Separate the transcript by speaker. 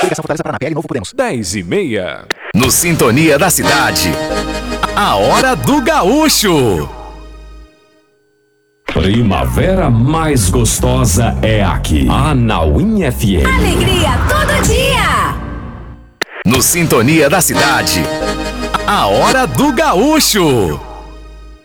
Speaker 1: Coligação Fortaleza Paraná, PL Novo Podemos.
Speaker 2: 10h30.
Speaker 3: No Sintonia da Cidade, a Hora do Gaúcho.
Speaker 2: Primavera mais gostosa é aqui. Anauim FM.
Speaker 4: Alegria todo dia.
Speaker 3: No Sintonia da Cidade, a Hora do Gaúcho.